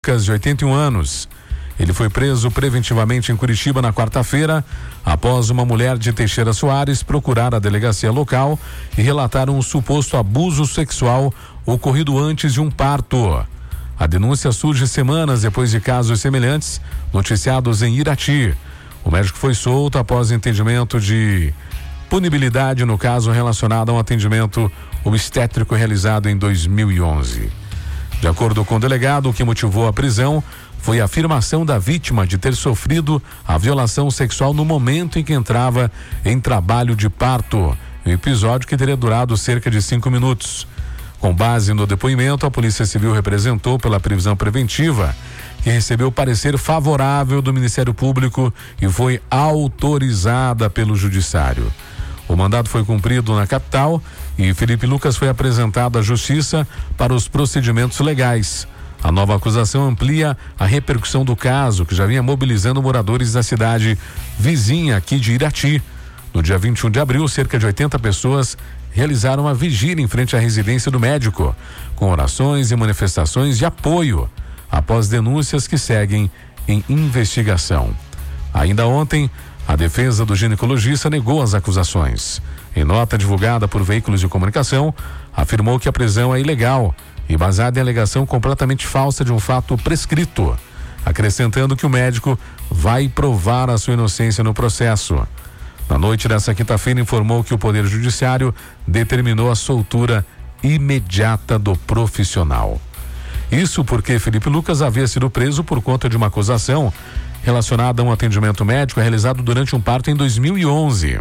de 81 anos. Ele foi preso preventivamente em Curitiba na quarta-feira, após uma mulher de Teixeira Soares procurar a delegacia local e relatar um suposto abuso sexual ocorrido antes de um parto. A denúncia surge semanas depois de casos semelhantes noticiados em Irati. O médico foi solto após entendimento de punibilidade no caso relacionado a um atendimento obstétrico realizado em 2011. De acordo com o delegado, o que motivou a prisão foi a afirmação da vítima de ter sofrido a violação sexual no momento em que entrava em trabalho de parto, um episódio que teria durado cerca de 5 minutos. Com base no depoimento, a Polícia Civil representou pela prisão preventiva, que recebeu parecer favorável do Ministério Público e foi autorizada pelo Judiciário. O mandado foi cumprido na capital e Felipe Lucas foi apresentado à Justiça para os procedimentos legais. A nova acusação amplia a repercussão do caso, que já vinha mobilizando moradores da cidade vizinha aqui de Irati. No dia 21 de abril, cerca de 80 pessoas realizaram uma vigília em frente à residência do médico, com orações e manifestações de apoio, após denúncias que seguem em investigação. Ainda ontem, a defesa do ginecologista negou as acusações. Em nota divulgada por veículos de comunicação, afirmou que a prisão é ilegal e baseada em alegação completamente falsa de um fato prescrito, acrescentando que o médico vai provar a sua inocência no processo. Na noite dessa quinta-feira, informou que o Poder Judiciário determinou a soltura imediata do profissional. Isso porque Felipe Lucas havia sido preso por conta de uma acusação relacionada a um atendimento médico realizado durante um parto em 2011.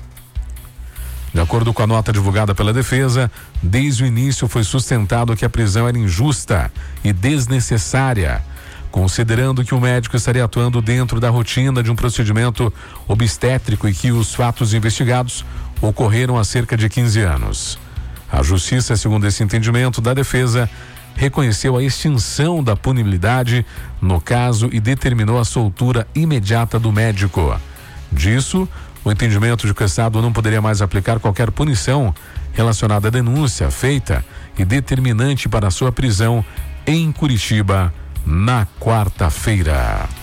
De acordo com a nota divulgada pela defesa, desde o início foi sustentado que a prisão era injusta e desnecessária, considerando que o médico estaria atuando dentro da rotina de um procedimento obstétrico e que os fatos investigados ocorreram há cerca de 15 anos. A Justiça, segundo esse entendimento da defesa, reconheceu a extinção da punibilidade no caso e determinou a soltura imediata do médico. Disso, o entendimento de que o Estado não poderia mais aplicar qualquer punição relacionada à denúncia feita e determinante para a sua prisão em Curitiba na quarta-feira.